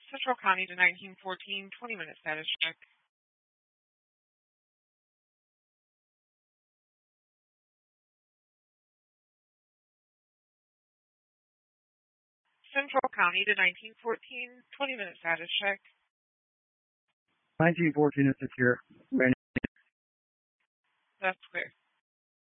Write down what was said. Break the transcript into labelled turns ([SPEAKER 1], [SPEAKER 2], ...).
[SPEAKER 1] Central County to 1914, 20-minute status check. Central County to 1914, 20-minute status check.
[SPEAKER 2] 1914 is secure.
[SPEAKER 1] That's clear.